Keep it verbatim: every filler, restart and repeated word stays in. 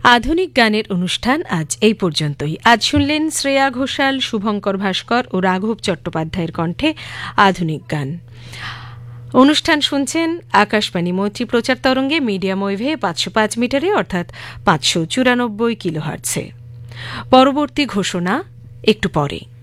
আধুনিক গানের অনুষ্ঠান আজ এই পর্যন্তই। আজ শুনলেন শ্রেয়া ঘোষাল, শুভঙ্কর ভাস্কর ও রাঘব চট্টোপাধ্যায়ের কণ্ঠে আধুনিক গান। অনুষ্ঠান শুনছেন আকাশবাণী মৈত্রী প্রচার তরঙ্গে মিডিয়াম ওয়েভে পাঁচশো পাঁচ মিটারে অর্থাৎ পাঁচশো চুরানব্বই কিলোহার্টজে। পরবর্তী ঘোষণা একটু পরে।